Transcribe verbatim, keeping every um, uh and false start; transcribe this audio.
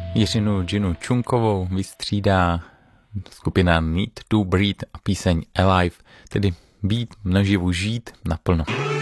Jiřinu Ginu Čunkovou vystřídá skupina Need to Breathe a píseň Alive, tedy být naživu, žít naplno.